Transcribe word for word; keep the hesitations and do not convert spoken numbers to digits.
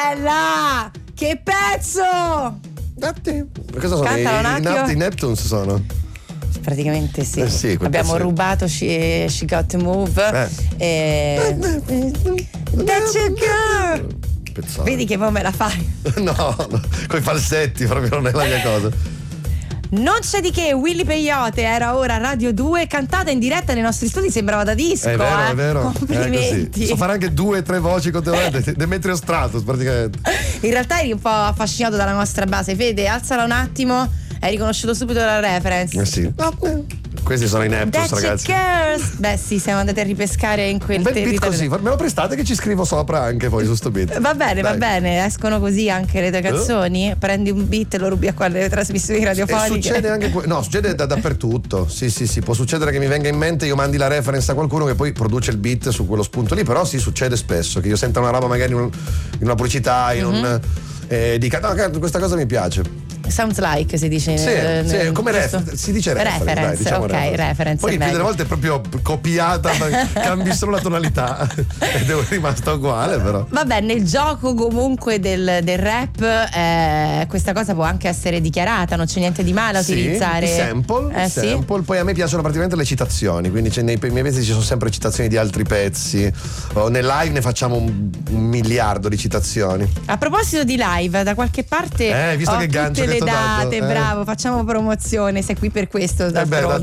bella! Che pezzo! Cosa sono? I, i, Nap- i Neptunes sono? Praticamente sì, eh sì abbiamo sì. rubato She, She Got to Move eh. e That's a girl. Pezzone. Vedi che poi me la fai. No, no, coi falsetti proprio non è la mia cosa. Non c'è di che, Willy Peyote era ora a Radio due, cantata in diretta nei nostri studi, sembrava da disco. È vero, eh. è vero. Complimenti. So fare anche due o tre voci contemporaneamente, Demetrio Stratos praticamente. In realtà eri un po' affascinato dalla nostra base. Fede, alzala un attimo. Hai riconosciuto subito la reference? Eh sì. Questi sono i Neptunes, ragazzi. Girls. Beh sì, siamo andati a ripescare in quel bel territorio. beat così, me lo prestate che ci scrivo sopra anche poi su sto beat. Va bene, Dai. va bene, escono così anche le tue canzoni. Uh. Prendi un beat e lo rubi a quelle trasmissioni radiofoniche. E succede anche no, succede da, dappertutto. Sì, sì, sì, può succedere che mi venga in mente, io mandi la reference a qualcuno che poi produce il beat su quello spunto lì, però sì, succede spesso che io senta una roba magari in, un, in una pubblicità, in mm-hmm. un e dica no, questa cosa mi piace. Sounds like si dice. Sì, nel, sì nel, come refer- si dice reference, reference dai, diciamo ok, reference. reference. Poi il più delle volte è proprio copiata, cambi solo la tonalità ed è rimasta uguale però. Vabbè, nel gioco comunque del, del rap eh, questa cosa può anche essere dichiarata, non c'è niente di male a sì, utilizzare. I sample, eh, i sample. Sì? Poi a me piacciono praticamente le citazioni, quindi nei miei pezzi ci sono sempre citazioni di altri pezzi. O nel live ne facciamo un, un miliardo di citazioni. A proposito di live, da qualche parte eh, visto ho che gancio tutte che le date, dato, eh. bravo, facciamo promozione, sei qui per questo. Eh beh,